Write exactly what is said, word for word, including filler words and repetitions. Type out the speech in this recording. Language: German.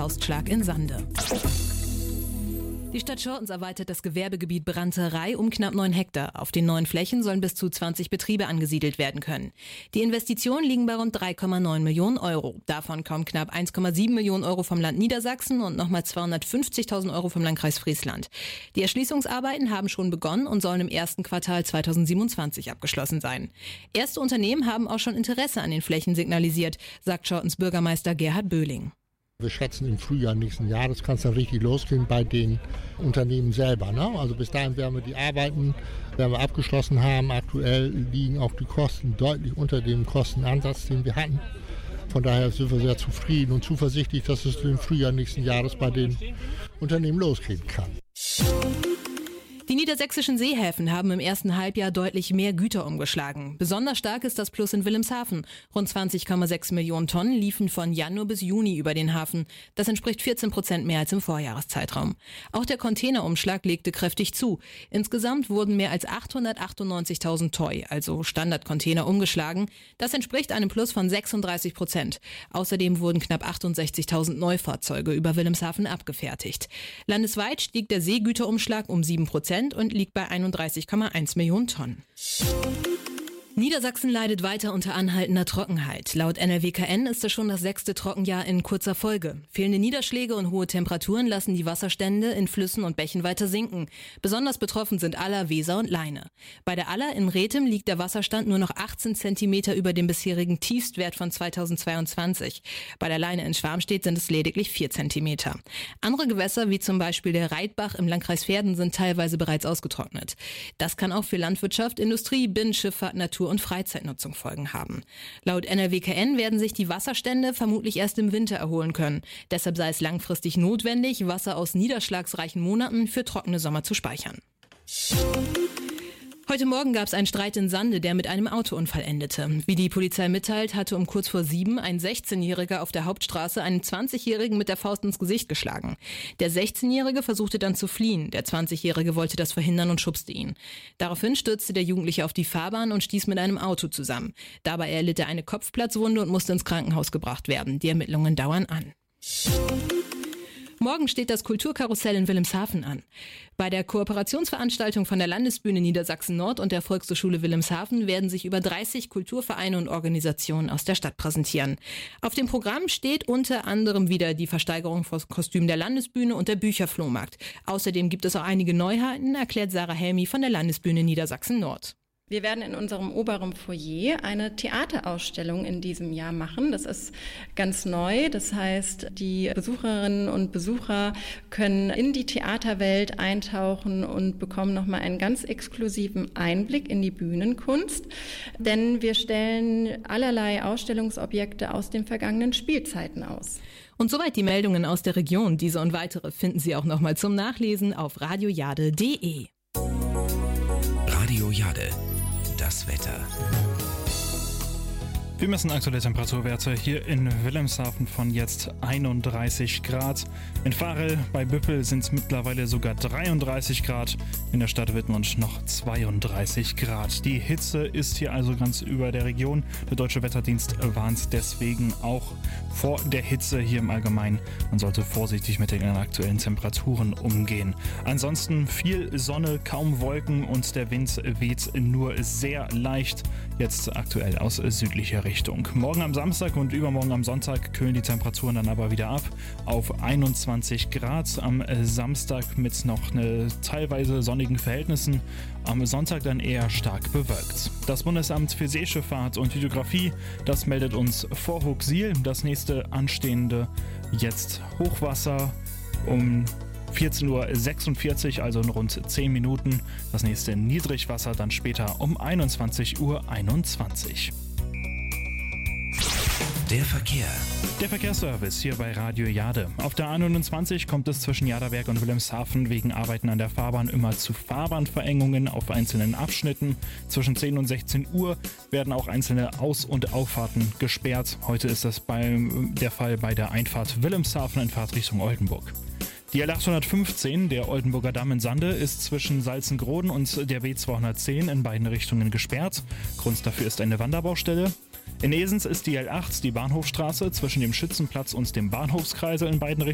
Faustschlag in Sande. Die Stadt Schortens erweitert das Gewerbegebiet Brannterei um knapp neun Hektar. Auf den neuen Flächen sollen bis zu zwanzig Betriebe angesiedelt werden können. Die Investitionen liegen bei rund drei Komma neun Millionen Euro. Davon kommen knapp eins Komma sieben Millionen Euro vom Land Niedersachsen und nochmal zweihundertfünfzigtausend Euro vom Landkreis Friesland. Die Erschließungsarbeiten haben schon begonnen und sollen im ersten Quartal zweitausendsiebenundzwanzig abgeschlossen sein. Erste Unternehmen haben auch schon Interesse an den Flächen signalisiert, sagt Schortens Bürgermeister Gerhard Böhling. Wir schätzen im Frühjahr nächsten Jahres kann es dann richtig losgehen bei den Unternehmen selber. Ne? Also bis dahin werden wir die Arbeiten werden wir abgeschlossen haben. Aktuell liegen auch die Kosten deutlich unter dem Kostenansatz, den wir hatten. Von daher sind wir sehr zufrieden und zuversichtlich, dass es im Frühjahr nächsten Jahres bei den Unternehmen losgehen kann. Die niedersächsischen Seehäfen haben im ersten Halbjahr deutlich mehr Güter umgeschlagen. Besonders stark ist das Plus in Wilhelmshaven. Rund zwanzig Komma sechs Millionen Tonnen liefen von Januar bis Juni über den Hafen. Das entspricht vierzehn Prozent mehr als im Vorjahreszeitraum. Auch der Containerumschlag legte kräftig zu. Insgesamt wurden mehr als achthundertachtundneunzigtausend Toy, also Standardcontainer, umgeschlagen. Das entspricht einem Plus von sechsunddreißig Prozent. Außerdem wurden knapp achtundsechzigtausend Neufahrzeuge über Wilhelmshaven abgefertigt. Landesweit stieg der Seegüterumschlag um sieben Prozent und liegt bei einunddreißig Komma eins Millionen Tonnen. Niedersachsen leidet weiter unter anhaltender Trockenheit. Laut N R W K N ist es schon das sechste Trockenjahr in kurzer Folge. Fehlende Niederschläge und hohe Temperaturen lassen die Wasserstände in Flüssen und Bächen weiter sinken. Besonders betroffen sind Aller, Weser und Leine. Bei der Aller in Rethem liegt der Wasserstand nur noch achtzehn Zentimeter über dem bisherigen Tiefstwert von zweitausendzweiundzwanzig. Bei der Leine in Schwarmstedt sind es lediglich vier Zentimeter. Andere Gewässer, wie zum Beispiel der Reitbach im Landkreis Verden, sind teilweise bereits ausgetrocknet. Das kann auch für Landwirtschaft, Industrie, Binnenschifffahrt, Natur und Freizeitnutzung Folgen haben. Laut N R W K N werden sich die Wasserstände vermutlich erst im Winter erholen können. Deshalb sei es langfristig notwendig, Wasser aus niederschlagsreichen Monaten für trockene Sommer zu speichern. Heute Morgen gab es einen Streit in Sande, der mit einem Autounfall endete. Wie die Polizei mitteilt, hatte um kurz vor sieben ein sechzehnjähriger auf der Hauptstraße einen zwanzigjährigen mit der Faust ins Gesicht geschlagen. Der sechzehnjährige versuchte dann zu fliehen. Der zwanzigjährige wollte das verhindern und schubste ihn. Daraufhin stürzte der Jugendliche auf die Fahrbahn und stieß mit einem Auto zusammen. Dabei erlitt er eine Kopfplatzwunde und musste ins Krankenhaus gebracht werden. Die Ermittlungen dauern an. Morgen steht das Kulturkarussell in Wilhelmshaven an. Bei der Kooperationsveranstaltung von der Landesbühne Niedersachsen-Nord und der Volkshochschule Wilhelmshaven werden sich über dreißig Kulturvereine und Organisationen aus der Stadt präsentieren. Auf dem Programm steht unter anderem wieder die Versteigerung von Kostümen der Landesbühne und der Bücherflohmarkt. Außerdem gibt es auch einige Neuheiten, erklärt Sarah Helmi von der Landesbühne Niedersachsen-Nord. Wir werden in unserem oberen Foyer eine Theaterausstellung in diesem Jahr machen. Das ist ganz neu. Das heißt, die Besucherinnen und Besucher können in die Theaterwelt eintauchen und bekommen nochmal einen ganz exklusiven Einblick in die Bühnenkunst. Denn wir stellen allerlei Ausstellungsobjekte aus den vergangenen Spielzeiten aus. Und soweit die Meldungen aus der Region. Diese und weitere finden Sie auch nochmal zum Nachlesen auf radiojade punkt de. Radio Jade. Das Wetter. Wir messen aktuelle Temperaturwerte hier in Wilhelmshaven von jetzt einunddreißig Grad. In Varel bei Büppel sind es mittlerweile sogar dreiunddreißig Grad. In der Stadt Wittmund noch zweiunddreißig Grad. Die Hitze ist hier also ganz über der Region. Der Deutsche Wetterdienst warnt deswegen auch vor der Hitze hier im Allgemeinen. Man sollte vorsichtig mit den aktuellen Temperaturen umgehen. Ansonsten viel Sonne, kaum Wolken und der Wind weht nur sehr leicht. Jetzt aktuell aus südlicher Richtung. Morgen am Samstag und übermorgen am Sonntag kühlen die Temperaturen dann aber wieder ab auf einundzwanzig Grad. Am Samstag mit noch eine teilweise sonnigen Verhältnissen. Am Sonntag dann eher stark bewölkt. Das Bundesamt für Seeschifffahrt und Hydrographie, das meldet uns vor Huxil das nächste anstehende jetzt Hochwasser um vierzehn Uhr sechsundvierzig, also in rund zehn Minuten. Das nächste Niedrigwasser dann später um einundzwanzig Uhr einundzwanzig. Der Verkehr. Der Verkehrsservice hier bei Radio Jade. Auf der A neunundzwanzig kommt es zwischen Jaderberg und Wilhelmshaven wegen Arbeiten an der Fahrbahn immer zu Fahrbahnverengungen auf einzelnen Abschnitten. Zwischen zehn und sechzehn Uhr werden auch einzelne Aus- und Auffahrten gesperrt. Heute ist das bei, der Fall bei der Einfahrt Wilhelmshaven in Fahrtrichtung Oldenburg. Die L achthundertfünfzehn, der Oldenburger Damm in Sande, ist zwischen Salzengroden und der W zweihundertzehn in beiden Richtungen gesperrt. Grund dafür ist eine Wanderbaustelle. In Esens ist die L acht, die Bahnhofstraße, zwischen dem Schützenplatz und dem Bahnhofskreisel in beiden Richtungen